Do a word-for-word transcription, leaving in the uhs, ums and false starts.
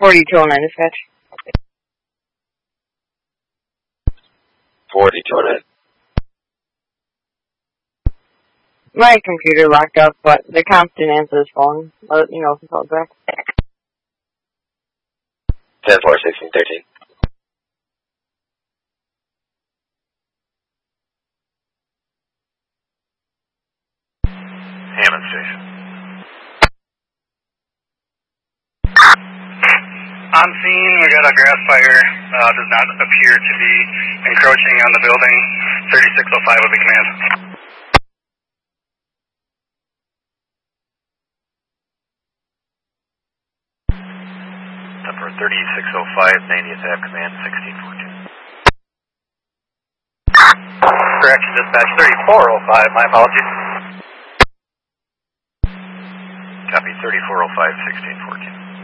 forty-two oh nine dispatch. forty-two oh nine. My computer locked up, but the comp didn't answer his phone. But, you know, if he called back. ten four, sixteen thirteen. Hammond Station. On scene, we got a grass fire. Uh, does not appear to be encroaching on the building. thirty-six oh five will be command. Number thirty-six oh five, ninetieth Ave command, sixteen fourteen. Correction, dispatch thirty-four oh five, my apologies. Copy thirty-four oh five, sixteen fourteen.